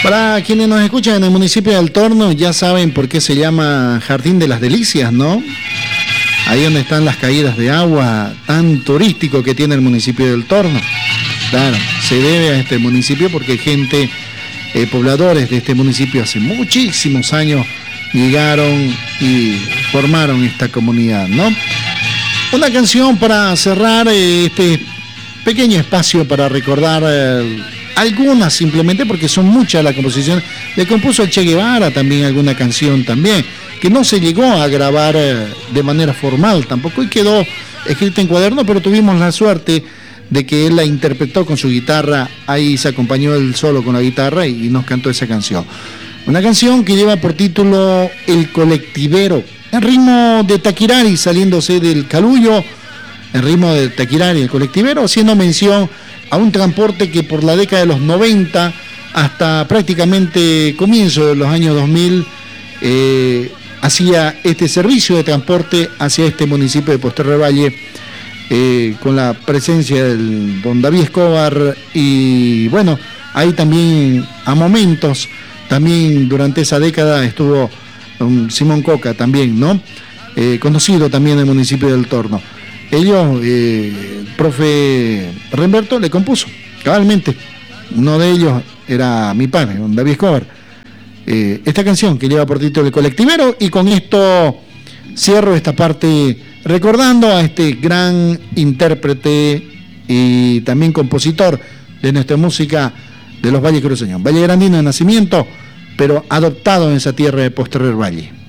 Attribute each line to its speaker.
Speaker 1: Para quienes nos escuchan en el municipio de Altorno, ya saben por qué se llama Jardín de las Delicias, ¿no? Ahí donde están las caídas de agua tan turístico que tiene el municipio de Altorno. Claro, se debe a este municipio porque gente, pobladores de este municipio hace muchísimos años llegaron y formaron esta comunidad, ¿no? Una canción para cerrar este pequeño espacio para recordar algunas simplemente, porque son muchas las composiciones. Le compuso el Che Guevara también alguna canción también, que no se llegó a grabar de manera formal tampoco y quedó escrita en cuaderno, pero tuvimos la suerte de que él la interpretó con su guitarra. Ahí se acompañó él solo con la guitarra y nos cantó esa canción. Una canción que lleva por título El Colectivero, en ritmo de Taquirari, saliéndose del Calullo, en ritmo de Taquirari, el Colectivero, haciendo mención a un transporte que por la década de los 90 hasta prácticamente comienzo de los años 2000 hacía este servicio de transporte hacia este municipio de Posterre Valle, con la presencia del don David Escobar y bueno, ahí también a momentos, también durante esa década estuvo don Simón Coca también, ¿no? Conocido también en el municipio de Altorno. Ellos, profe Remberto le compuso, cabalmente. Uno de ellos era mi padre, don David Escobar. Esta canción que lleva por título El Colectivero, y con esto cierro esta parte recordando a este gran intérprete y también compositor de nuestra música de los Valles Cruceños. Valle Grandino de nacimiento, pero adoptado en esa tierra de Posterre Valle.